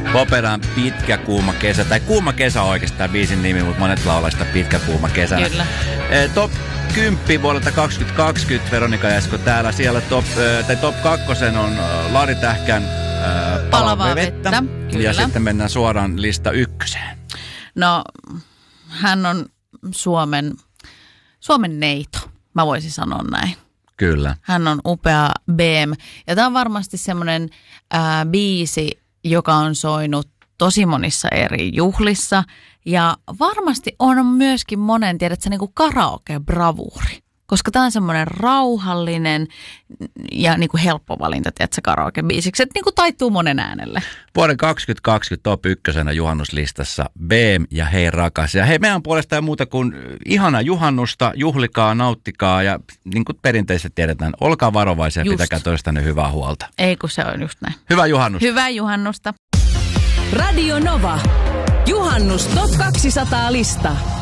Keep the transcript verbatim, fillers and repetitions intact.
Poperan Pitkä kuuma kesä, tai Kuuma kesä oikeastaan biisin nimi, mutta monet laulaa sitä Pitkä kuuma kesänä. Kyllä. E, top kymmenen vuodelta kaksituhattakaksikymmentä, Veronika Esko täällä. Siellä top, e, tai top kakkosen on Lari Tähkän e, Palavaa vettä. vettä. Ja sitten mennään suoraan lista ykköseen. No, hän on Suomen, Suomen neito, mä voisin sanoa näin. Kyllä. Hän on upea B M. Ja tämä on varmasti semmoinen ää, biisi, joka on soinut tosi monissa eri juhlissa. Ja varmasti on myöskin monen, tiedätkö, niin kuin karaoke-bravuuri. Koska tämä on semmoinen rauhallinen ja niin kuin helppo valinta, tiedätkö, karaoke-biisiksi. Että niin kuin taittuu monen äänelle. Vuoden kaksituhattakaksikymmentä top ykkösenä juhannuslistassa B M ja Hei rakas. Ja hei, meidän puolestaan muuta kuin ihana juhannusta, juhlikaa, nauttikaa ja niin kuin perinteisesti tiedetään, olkaa varovaisia ja pitäkää toistanne hyvää huolta. Ei kun se on just näin. Hyvää juhannusta. Hyvää juhannusta. Radio Nova. Juhannus top kaksisataa lista.